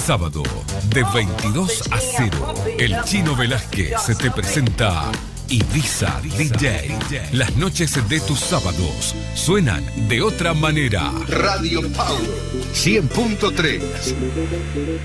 sábado, de 22 a 0, el Chino Velázquez se te presenta Ibiza DJ. Las noches de tus sábados suenan de otra manera. Radio Power 100.3.